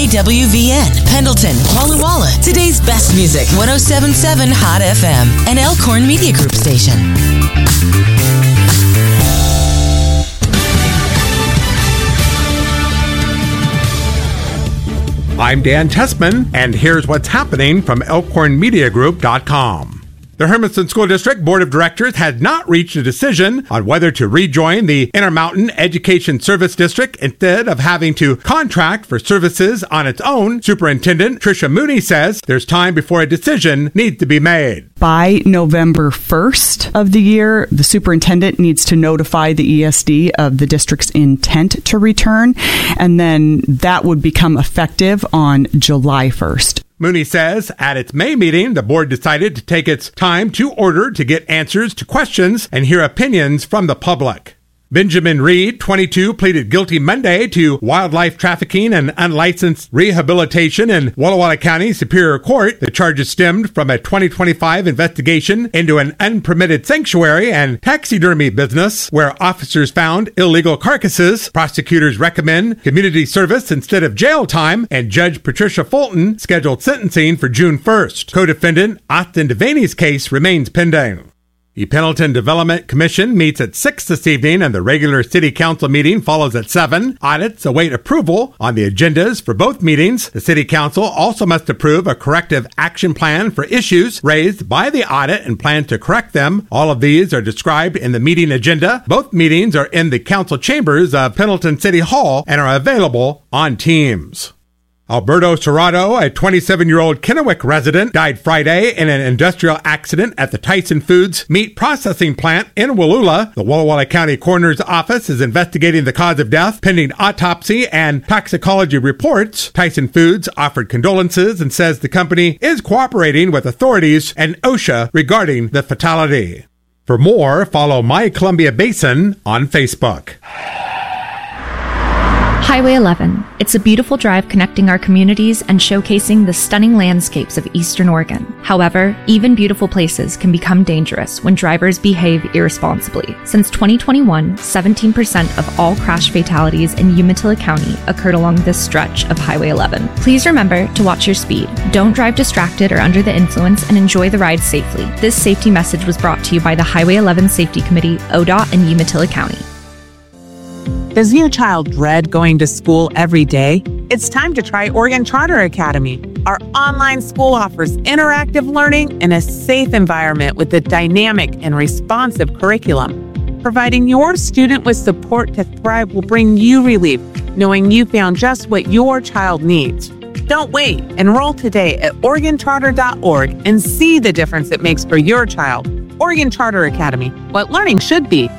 KWVN, Pendleton, Walla Walla. Today's best music, 107.7 Hot FM, an Elkhorn Media Group station. I'm Dan Tessman, and here's what's happening from ElkhornMediaGroup.com. The Hermiston School District Board of Directors has not reached a decision on whether to rejoin the Intermountain Education Service District instead of having to contract for services on its own. Superintendent Tricia Mooney says there's time before a decision needs to be made. By November 1st of the year, the superintendent needs to notify the ESD of the district's intent to return, and then that would become effective on July 1st. Mooney says at its May meeting, the board decided to take its time to order to get answers to questions and hear opinions from the public. Benjamin Reed, 22, pleaded guilty Monday to wildlife trafficking and unlicensed rehabilitation in Walla Walla County Superior Court. The charges stemmed from a 2025 investigation into an unpermitted sanctuary and taxidermy business where officers found illegal carcasses. Prosecutors recommend community service instead of jail time, and Judge Patricia Fulton scheduled sentencing for June 1st. Co-defendant Austin Devaney's case remains pending. The Pendleton Development Commission meets at 6 this evening, and the regular City Council meeting follows at 7. Audits await approval on the agendas for both meetings. The City Council also must approve a corrective action plan for issues raised by the audit and plan to correct them. All of these are described in the meeting agenda. Both meetings are in the council chambers of Pendleton City Hall and are available on Teams. Alberto Serrato, a 27-year-old Kennewick resident, died Friday in an industrial accident at the Tyson Foods meat processing plant in Wallula. The Walla Walla County Coroner's Office is investigating the cause of death, pending autopsy and toxicology reports. Tyson Foods offered condolences and says the company is cooperating with authorities and OSHA regarding the fatality. For more, follow My Columbia Basin on Facebook. Highway 11. It's a beautiful drive connecting our communities and showcasing the stunning landscapes of Eastern Oregon. However, even beautiful places can become dangerous when drivers behave irresponsibly. Since 2021, 17% of all crash fatalities in Umatilla County occurred along this stretch of Highway 11. Please remember to watch your speed. Don't drive distracted or under the influence, and enjoy the ride safely. This safety message was brought to you by the Highway 11 Safety Committee, ODOT, and Umatilla County. Does your child dread going to school every day? It's time to try Oregon Charter Academy. Our online school offers interactive learning in a safe environment with a dynamic and responsive curriculum. Providing your student with support to thrive will bring you relief, knowing you found just what your child needs. Don't wait. Enroll today at OregonCharter.org and see the difference it makes for your child. Oregon Charter Academy, what learning should be.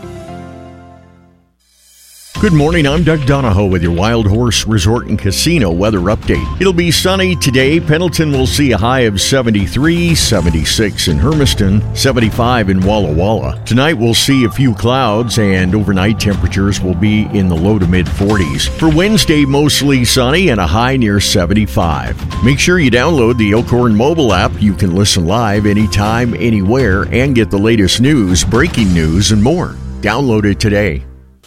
Good morning, I'm Doug Donahoe with your Wild Horse Resort and Casino weather update. It'll be sunny today. Pendleton will see a high of 73, 76 in Hermiston, 75 in Walla Walla. Tonight we'll see a few clouds and overnight temperatures will be in the low to mid 40s. For Wednesday, mostly sunny and a high near 75. Make sure you download the Elkhorn mobile app. You can listen live anytime, anywhere, and get the latest news, breaking news, and more. Download it today.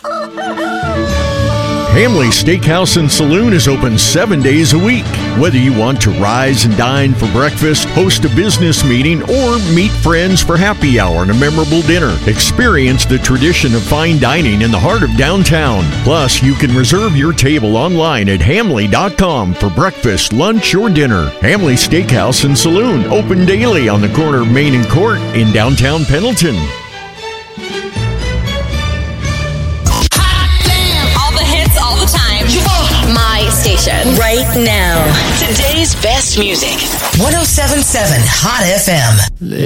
Hamley Steakhouse and Saloon is open 7 days a week. Whether you want to rise and dine for breakfast, host a business meeting, or meet friends for happy hour and a memorable dinner, experience the tradition of fine dining in the heart of downtown. Plus, you can reserve your table online at hamley.com for breakfast, lunch, or dinner. Hamley Steakhouse and Saloon, open daily on the corner of Main and Court in downtown Pendleton. My station. Right now. Today's best music. 107.7 Hot FM.